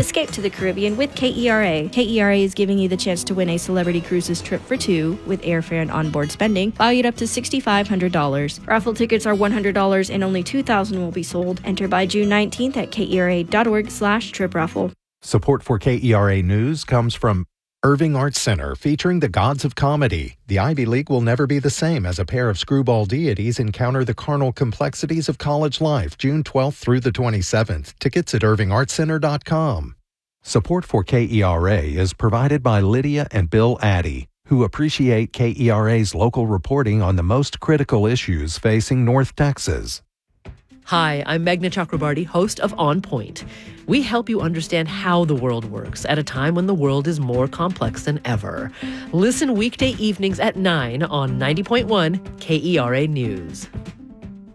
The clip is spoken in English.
Escape to the Caribbean with KERA. KERA is giving you the chance to win a Celebrity Cruises trip for two with airfare and onboard spending, valued up to $6,500. Raffle tickets are $100 and only 2,000 will be sold. Enter by June 19th at kera.org/trip raffle. Support for KERA News comes from Irving Arts Center, featuring the gods of comedy. The Ivy League will never be the same as a pair of screwball deities encounter the carnal complexities of college life, June 12th through the 27th. Tickets at irvingartscenter.com. Support for KERA is provided by Lydia and Bill Addy, who appreciate KERA's local reporting on the most critical issues facing North Texas. Hi, I'm Meghna Chakrabarty, host of On Point. We help you understand how the world works at a time when the world is more complex than ever. Listen weekday evenings at 9 on 90.1 KERA News.